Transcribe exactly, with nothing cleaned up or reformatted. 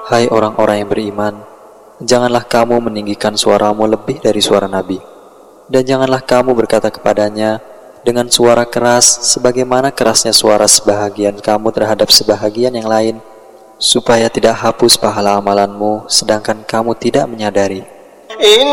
Hai orang-orang yang beriman, janganlah kamu meninggikan suaramu lebih dari suara Nabi, dan janganlah kamu berkata kepadanya dengan suara keras sebagaimana kerasnya suara sebahagian kamu terhadap sebahagian yang lain, supaya tidak hapus pahala amalanmu sedangkan kamu tidak menyadari.